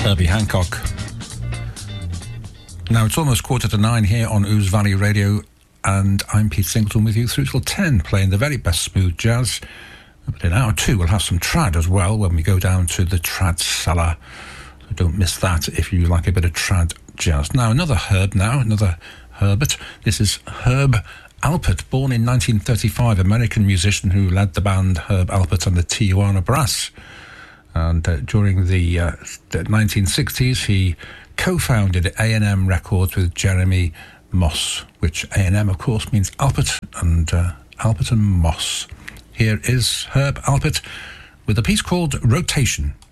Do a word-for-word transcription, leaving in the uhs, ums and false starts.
Herbie Hancock. Now it's almost quarter to nine here on Ouse Valley Radio, and I'm Pete Singleton with you through till ten, playing the very best smooth jazz. But in hour two, we'll have some trad as well when we go down to the trad cellar. So don't miss that if you like a bit of trad jazz. Now, another Herb now, another Herbert. This is Herb Alpert, born in nineteen thirty-five, American musician who led the band Herb Alpert and the Tijuana Brass. And uh, during the, uh, the nineteen sixties, he co-founded A and M Records with Jeremy Moss, which A and M, of course, means Alpert and uh, Alpert and Moss. Here is Herb Alpert with a piece called Rotation.